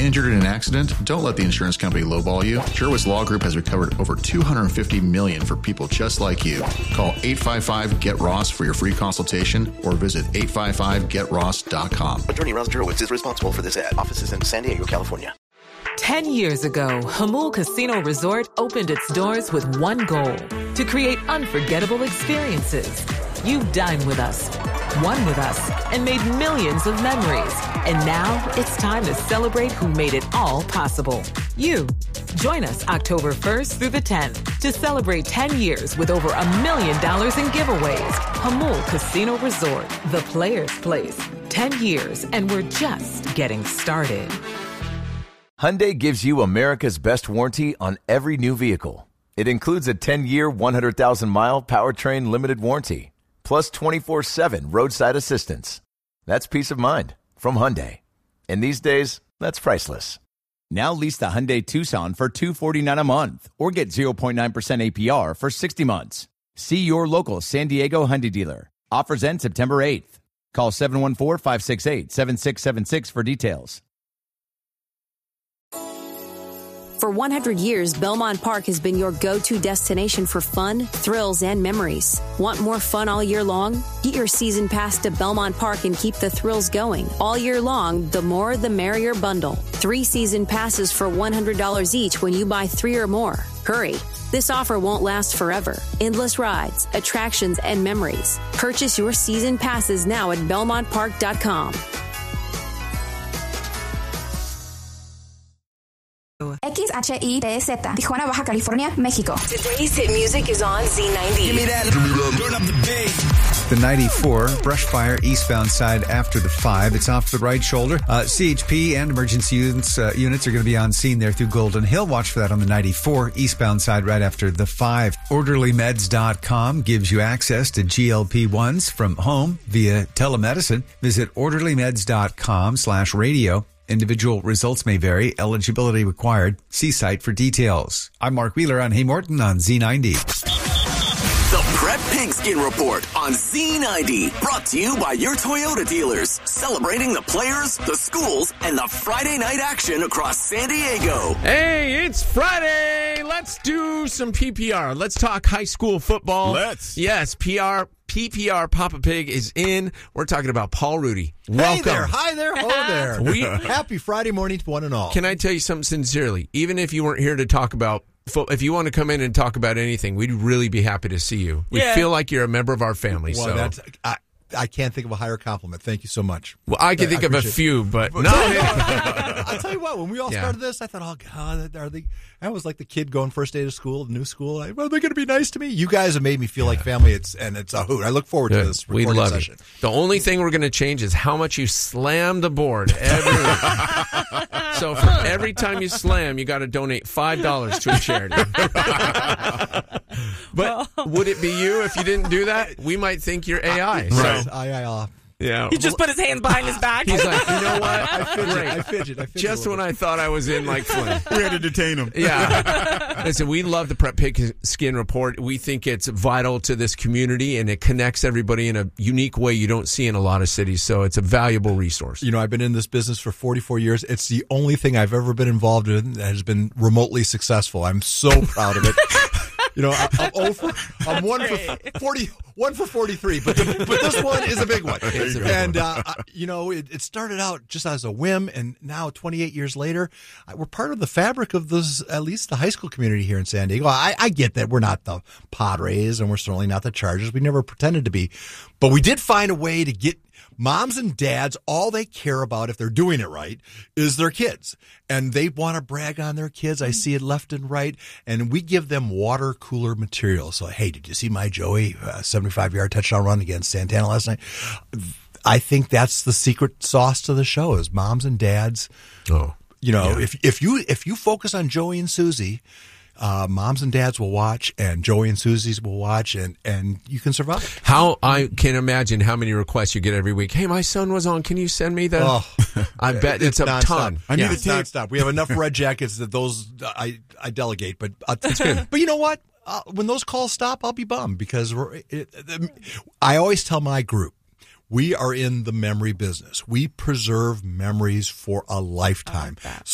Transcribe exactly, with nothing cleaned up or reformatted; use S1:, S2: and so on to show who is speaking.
S1: Injured in an accident? Don't let the insurance company lowball you. Sherwitz Law Group has recovered over two hundred fifty million dollars for people just like you. Call eight five five, G E T Ross for your free consultation or visit eight five five get ross dot com.
S2: Attorney Ron Sherwitz is responsible for this ad. Offices in San Diego, California.
S3: Ten years ago, Hamul Casino Resort opened its doors with one goal: to create unforgettable experiences. You dined with us, won with us, and made millions of memories. And now it's time to celebrate who made it all possible. You. Join us October first through the tenth to celebrate ten years with over a million dollars in giveaways. Hamul Casino Resort, the players' place. ten years, and we're just getting started.
S4: Hyundai gives you America's best warranty on every new vehicle. It includes a ten-year, one hundred thousand mile powertrain limited warranty, plus twenty-four seven roadside assistance. That's peace of mind from Hyundai. And these days, that's priceless.
S5: Now lease the Hyundai Tucson for two hundred forty-nine dollars a month or get zero point nine percent A P R for sixty months. See your local San Diego Hyundai dealer. Offers end September eighth. Call seven one four, five six eight, seven six seven six for details.
S6: For one hundred years, Belmont Park has been your go-to destination for fun, thrills, and memories. Want more fun all year long? Get your season pass to Belmont Park and keep the thrills going. All year long, the more the merrier bundle. Three season passes for one hundred dollars each when you buy three or more. Hurry. This offer won't last forever. Endless rides, attractions, and memories. Purchase your season passes now at belmont park dot com.
S7: X H I T Z, Tijuana, Baja California, México.
S8: Today's hit music is on Z ninety.
S9: Give me that. Turn up the bass. The ninety-four, brush fire eastbound side after the five. It's off the right shoulder. Uh, C H P and emergency units, uh, units are going to be on scene there through Golden Hill. Watch for that on the ninety-four, eastbound side right after the five. orderly meds dot com gives you access to G L P ones from home via telemedicine. Visit orderly meds dot com slash radio. Individual results may vary. Eligibility required. See site for details. I'm Mark Wheeler on Hey Morton on Z ninety.
S10: The Prep Pigskin Report on Z ninety. Brought to you by your Toyota dealers. Celebrating the players, the schools, and the Friday night action across San Diego.
S11: Hey, it's Friday. Let's do some P P R. Let's talk high school football.
S12: Let's.
S11: Yes, P R. P P R Papa Pig is in. We're talking about Paul Rudy. Welcome.
S12: Hey there. Hi there. Hello there.
S11: We,
S12: Happy Friday morning to one and all.
S11: Can I tell you something sincerely? Even if you weren't here to talk about fo- if you want to come in and talk about anything, we'd really be happy to see you. We yeah. feel like you're a member of our family.
S12: Well,
S11: so
S12: that's, I, I can't think of a higher compliment. Thank you so much.
S11: Well, I can think I of a few, but no. no.
S12: I'll tell you what, when we all
S11: yeah.
S12: started this, I thought, oh, God, are they? I was like the kid going first day to school, new school. I, are they going to be nice to me? You guys have made me feel yeah. like family, It's and it's a hoot. I look forward
S11: Good.
S12: to this
S11: we
S12: recording
S11: love
S12: session.
S11: It. The only thing we're going to change is how much you slam the board every week. So for every time you slam, you got to donate five dollars to a charity. But well. Would it be you if you didn't do that? We might think you're A I.
S12: Uh, right.
S11: So.
S12: I, I, uh,
S11: Yeah.
S13: He just put his hands behind his back.
S11: He's like, you know what?
S12: I fidget, I fidget, I fidget.
S11: Just when I thought I was in like Flynn.
S12: We had to detain him.
S11: Yeah. Listen, we love the Prep Pigskin Report. We think it's vital to this community, and it connects everybody in a unique way you don't see in a lot of cities. So it's a valuable resource.
S12: You know, I've been in this business for forty-four years. It's the only thing I've ever been involved in that has been remotely successful. I'm so proud of it. You know, I, I'm, over, I'm one for forty, one for forty-three, but the, but this one is a big one. And uh, I, you know, it, it started out just as a whim, and now twenty-eight years later, we're part of the fabric of this, at least the high school community here in San Diego. I, I get that we're not the Padres, and we're certainly not the Chargers. We never pretended to be, but we did find a way to get moms and dads, all they care about if they're doing it right is their kids. And they want to brag on their kids. I see it left and right. And we give them water cooler material. So, hey, did you see my Joey uh, seventy-five-yard touchdown run against Santana last night? I think that's the secret sauce to the show is moms and dads.
S11: Oh,
S12: you know,
S11: yeah.
S12: if if you if you focus on Joey and Susie, Uh, moms and dads will watch, and Joey and Susie's will watch, and, and you can survive.
S11: How I can imagine how many requests you get every week. Hey, my son was on. Can you send me the?
S12: Oh,
S11: I bet it's, it's a
S12: nonstop.
S11: ton.
S12: I need
S11: yeah.
S12: a nonstop. We have enough red jackets that those I I delegate, but uh, it's good. But you know what? Uh, when those calls stop, I'll be bummed because we're, it, it, I always tell my group. We are in the memory business. We preserve memories for a lifetime.